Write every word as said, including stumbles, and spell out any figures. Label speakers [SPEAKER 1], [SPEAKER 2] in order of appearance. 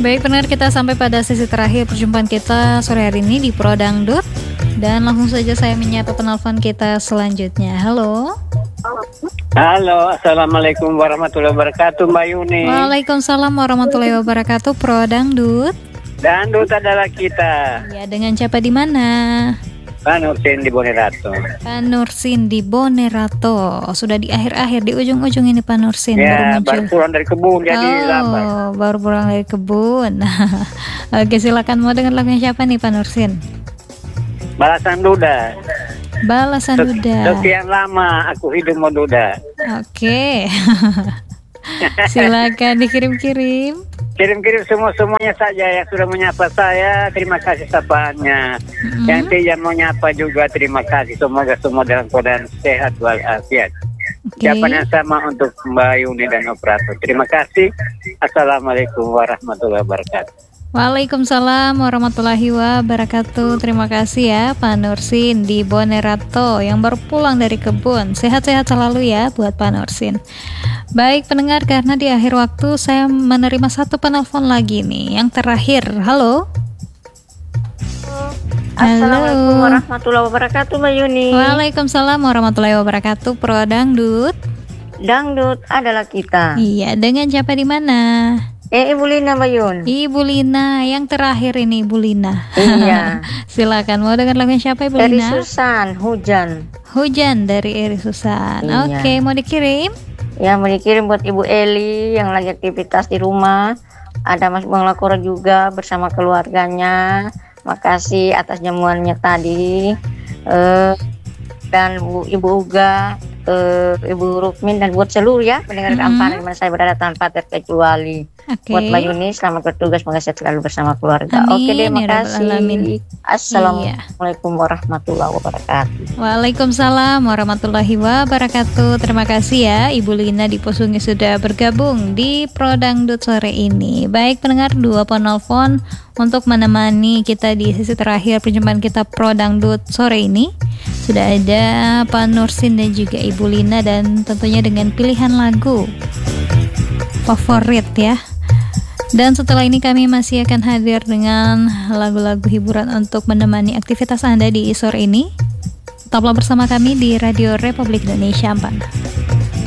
[SPEAKER 1] Baik, benar, kita sampai pada sesi terakhir perjumpaan kita sore hari ini di Pro Dangdut. Dan langsung saja saya menyapa penelpon kita selanjutnya. Halo.
[SPEAKER 2] Halo, Assalamualaikum warahmatullahi wabarakatuh, Mbak Yuni.
[SPEAKER 1] Waalaikumsalam warahmatullahi wabarakatuh, Pro Dangdut.
[SPEAKER 2] Dangdut adalah kita.
[SPEAKER 1] Ya, dengan siapa di mana?
[SPEAKER 2] Pak Nursin di Bonerato.
[SPEAKER 1] Pak Nursin di Bonerato. Sudah di akhir-akhir, di ujung-ujung ini Pak Nursin baru
[SPEAKER 2] Ya,
[SPEAKER 1] muncul.
[SPEAKER 2] baru pulang dari kebun jadi lambat.
[SPEAKER 1] Oh, baru pulang dari kebun. Oke, silakan, mau dengar lagunya siapa nih Pak Nursin?
[SPEAKER 2] Balasan duda.
[SPEAKER 1] Balasan
[SPEAKER 2] Sek-
[SPEAKER 1] duda.
[SPEAKER 2] Sekian lama aku hidup menduda.
[SPEAKER 1] Oke. Silakan dikirim-kirim.
[SPEAKER 2] Kirim-kirim semua-semuanya saja yang sudah menyapa saya. Terima kasih sapaannya.
[SPEAKER 1] Mm-hmm.
[SPEAKER 2] Yang tidak menyapa juga terima kasih. Semoga semua dalam keadaan sehat walafiat.
[SPEAKER 1] Oke.
[SPEAKER 2] Jawaban yang sama untuk Mbak Yuni dan operator. Terima kasih. Assalamualaikum warahmatullahi wabarakatuh.
[SPEAKER 1] Waalaikumsalam warahmatullahi wabarakatuh. Terima kasih ya Pak Nursin di Bonerato yang baru pulang dari kebun. Sehat-sehat selalu ya buat Pak Nursin. Baik pendengar, karena di akhir waktu saya menerima satu penelpon lagi nih, yang terakhir. Halo.
[SPEAKER 3] Assalamualaikum warahmatullahi wabarakatuh, Mbak Yuni.
[SPEAKER 1] Waalaikumsalam warahmatullahi wabarakatuh, Pro Dangdut.
[SPEAKER 3] Dangdut adalah kita.
[SPEAKER 1] Iya, dengan siapa di mana?
[SPEAKER 3] Eh, Ibu Lina, Mbak Yun.
[SPEAKER 1] Ibu Lina, yang terakhir ini Ibu Lina.
[SPEAKER 3] Iya.
[SPEAKER 1] Silakan, mau dengar lagunya siapa Ibu
[SPEAKER 3] Dari
[SPEAKER 1] Lina?
[SPEAKER 3] Susan, hujan.
[SPEAKER 1] Hujan dari Eri Susan.
[SPEAKER 3] Iya.
[SPEAKER 1] Oke, mau dikirim?
[SPEAKER 3] Ya, mau dikirim buat Ibu Eli yang lagi aktivitas di rumah. Ada Mas Bang Lakora juga bersama keluarganya. Makasih atas jamuannya tadi. Eh, dan Bu, Ibu Uga, eh, Ibu Rukmin, dan buat seluruh ya pendengar
[SPEAKER 1] Mm-hmm.
[SPEAKER 3] Ampara di mana saya berada tanpa terkecuali.
[SPEAKER 1] Oke.
[SPEAKER 3] Buat Mbak Yuni, selamat bertugas, semoga sehat selalu bersama keluarga.
[SPEAKER 1] Amin,
[SPEAKER 3] Oke deh,
[SPEAKER 1] ya Rabbal
[SPEAKER 3] makasih.
[SPEAKER 1] Alamin.
[SPEAKER 3] Assalamualaikum warahmatullahi wabarakatuh.
[SPEAKER 1] Waalaikumsalam warahmatullahi wabarakatuh. Terima kasih ya Ibu Lina di Posungi sudah bergabung di Pro Dangdut sore ini. Baik pendengar, dua penelpon untuk menemani kita di sesi terakhir perjumpaan kita Pro Dangdut sore ini. Sudah ada Pak Nursin dan juga Ibu Lina, dan tentunya dengan pilihan lagu favorit ya. Dan setelah ini kami masih akan hadir dengan lagu-lagu hiburan untuk menemani aktivitas Anda di sore ini. Tetaplah bersama kami di Radio Republik Indonesia Ampana.